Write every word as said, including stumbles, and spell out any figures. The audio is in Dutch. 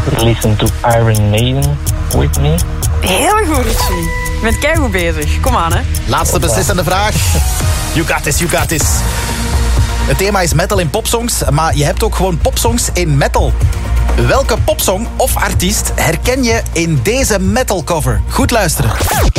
Listen to Iron Maiden with me. Heel goed, Richie. Je bent keigoed bezig. Kom aan, hè. Laatste beslissende vraag. You got this, you got this. Het thema is metal in popsongs, maar je hebt ook gewoon popsongs in metal. Welke popsong of artiest herken je in deze metalcover? Goed luisteren.